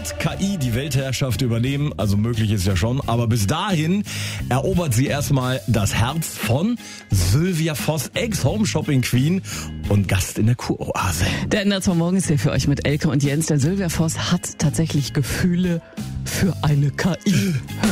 wird KI die Weltherrschaft übernehmen, also möglich ist ja schon, aber bis dahin erobert sie erstmal das Herz von Sylvia Voss, Ex-Home-Shopping-Queen und Gast in der Kuroase. Der Ändert von morgen ist hier für euch mit Elke und Jens. Der Sylvia Voss hat tatsächlich Gefühle für eine KI.